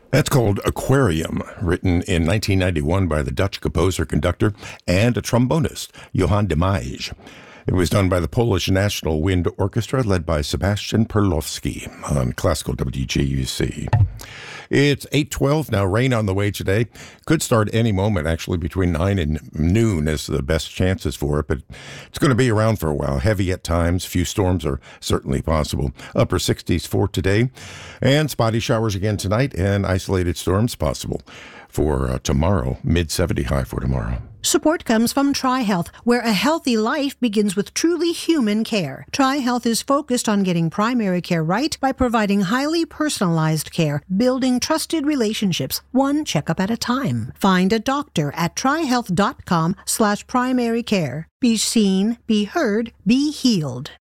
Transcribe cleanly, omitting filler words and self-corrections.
That's called Aquarium, written in 1991 by the Dutch composer, conductor, and a trombonist, Johann de Meij. It was done by the Polish National Wind Orchestra, led by Sebastian Perlowski on classical WGUC. It's 8:12 now. Rain on the way today. Could start any moment, actually, between 9 and noon is the best chances for it, but it's going to be around for a while. Heavy at times. Few storms are certainly possible. Upper 60s for today, and spotty showers again tonight, and isolated storms possible for tomorrow. Mid-70 high for tomorrow. Support comes from TriHealth, where a healthy life begins with truly human care. TriHealth is focused on getting primary care right by providing highly personalized care, building trusted relationships, one checkup at a time. Find a doctor at trihealth.com/primary care. Be seen, be heard, be healed.